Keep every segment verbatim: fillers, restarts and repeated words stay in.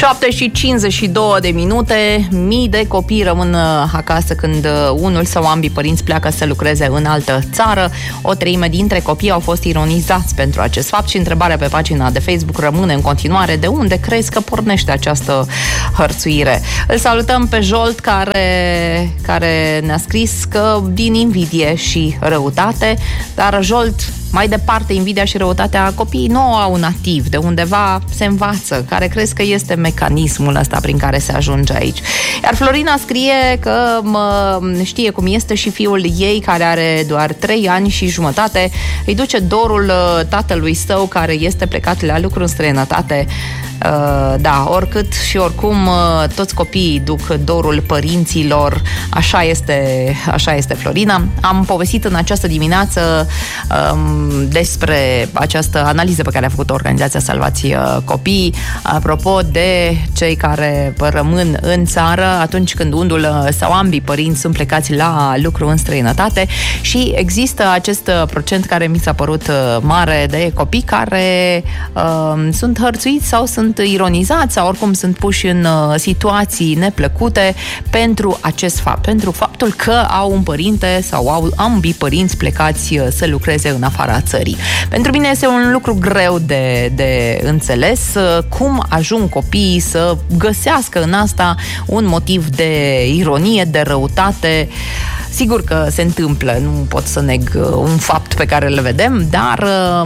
șapte și cincizeci și două de minute, mii de copii rămân acasă când unul sau ambii părinți pleacă să lucreze în altă țară. O treime dintre copii au fost ironizați pentru acest fapt și întrebarea pe pagina de Facebook rămâne în continuare: de unde crezi că pornește această hărțuire? Îl salutăm pe Jolt, care, care ne-a scris că din invidie și răutate, dar Jolt, mai departe, invidia și răutatea, copiii nu au un nativ, de undeva se învață. Care crezi că este mecanismul ăsta prin care se ajunge aici? Iar Florina scrie că mă, știe cum este și fiul ei, care are doar trei ani și jumătate, îi duce dorul tatălui său, care este plecat la lucru în străinătate. Uh, da, oricât și oricum, uh, toți copiii duc dorul părinților. Așa este, așa este, Florina. Am povestit în această dimineață um, despre această analiză pe care a făcut-o organizația Salvați uh, Copiii, apropo de cei care rămân în țară atunci când unul sau ambii părinți sunt plecați la lucru în străinătate, și există acest procent care mi s-a părut mare de copii care uh, sunt hărțuiți sau sunt ironizați sau oricum sunt puși în uh, situații neplăcute pentru acest fapt, pentru faptul că au un părinte sau au ambii părinți plecați uh, să lucreze în afara țării. Pentru mine este un lucru greu de, de înțeles uh, cum ajung copiii să găsească în asta un motiv de ironie, de răutate. Sigur că se întâmplă, nu pot să neg uh, un fapt pe care îl vedem, dar uh,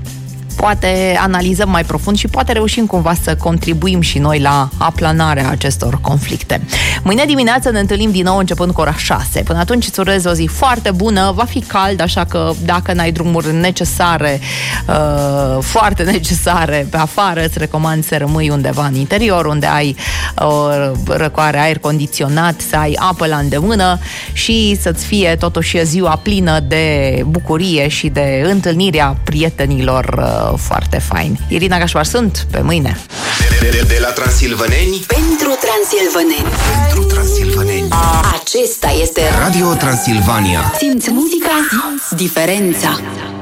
poate analizăm mai profund și poate reușim cumva să contribuim și noi la aplanarea acestor conflicte. Mâine dimineață ne întâlnim din nou începând cu ora șase. Până atunci îți urez o zi foarte bună, va fi cald, așa că dacă n-ai drumuri necesare, uh, foarte necesare pe afară, îți recomand să rămâi undeva în interior, unde ai o răcoare, aer condiționat, să ai apă la îndemână și să-ți fie totuși ziua plină de bucurie și de întâlnirea prietenilor uh, foarte fain. Irina Gașpar sunt, pe mâine. De, de, de la Transilvaneni pentru transilvaneni. Pentru transilvaneni. Acesta este Radio Transilvania. Simți muzica, simți diferența.